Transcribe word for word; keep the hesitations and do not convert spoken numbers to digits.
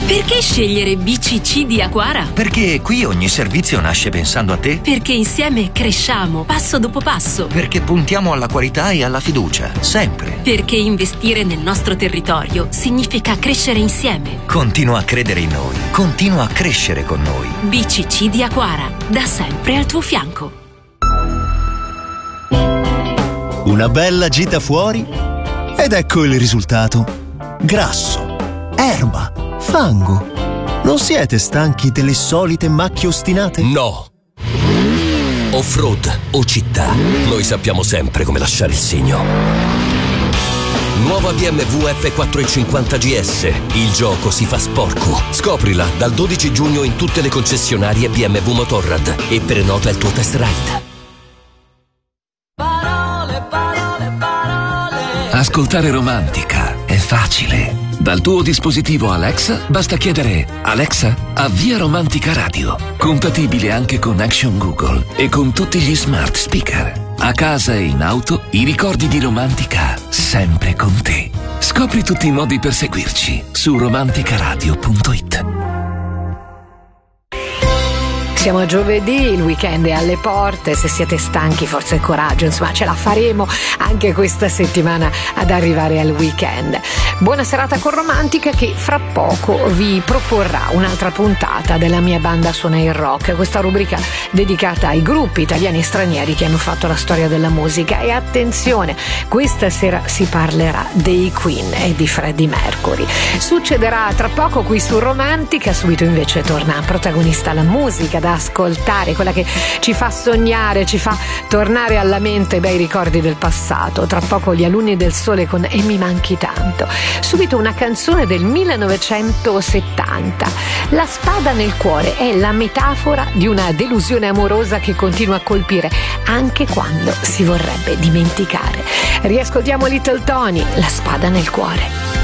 Perché scegliere B C C di Aquara? Perché qui ogni servizio nasce pensando a te. Perché insieme cresciamo passo dopo passo. Perché puntiamo alla qualità e alla fiducia, sempre. Perché investire nel nostro territorio significa crescere insieme. Continua a credere in noi, continua a crescere con noi. B C C di Aquara, da sempre al tuo fianco. Una bella gita fuori ed ecco il risultato. Grasso, erba, fango. Non siete stanchi delle solite macchie ostinate? No. Off-road o città, noi sappiamo sempre come lasciare il segno. Nuova B M W F quattrocentocinquanta G S. Il gioco si fa sporco. Scoprila dal dodici giugno in tutte le concessionarie B M W Motorrad e prenota il tuo test ride. Parole, parole, parole. Ascoltare Romantica è facile. Dal tuo dispositivo Alexa basta chiedere: Alexa, avvia Romantica Radio. Compatibile anche con Action Google e con tutti gli smart speaker. A casa e in auto, i ricordi di Romantica sempre con te. Scopri tutti i modi per seguirci su romanticaradio punto it. Siamo a giovedì, il weekend è alle porte, se siete stanchi forza e coraggio, insomma ce la faremo anche questa settimana ad arrivare al weekend. Buona serata con Romantica, che fra poco vi proporrà un'altra puntata della mia banda Suona il Rock, questa rubrica dedicata ai gruppi italiani e stranieri che hanno fatto la storia della musica. E attenzione, questa sera si parlerà dei Queen e di Freddie Mercury. Succederà tra poco qui su Romantica, subito invece torna protagonista la musica da ascoltare, quella che ci fa sognare, ci fa tornare alla mente i bei ricordi del passato. Tra poco gli Alunni del Sole con E mi manchi tanto. Subito una canzone del millenovecentosettanta. La spada nel cuore è la metafora di una delusione amorosa che continua a colpire anche quando si vorrebbe dimenticare. Riascoltiamo Little Tony, La spada nel cuore.